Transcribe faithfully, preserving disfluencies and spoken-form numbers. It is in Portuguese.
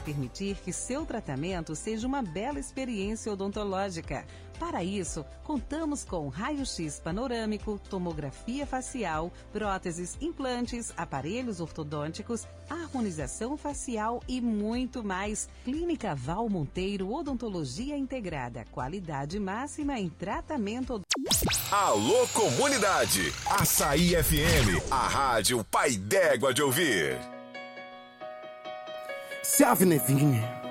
permitir que seu tratamento seja uma bela experiência odontológica. Para isso, contamos com raio-x panorâmico, tomografia facial, próteses, implantes, aparelhos ortodônticos, harmonização facial e muito mais. Clínica Val Monteiro Odontologia Integrada. Qualidade máxima em tratamento odontológico. Alô, comunidade! Açaí F M, a rádio pai d'égua de ouvir. Salve, Nevinha.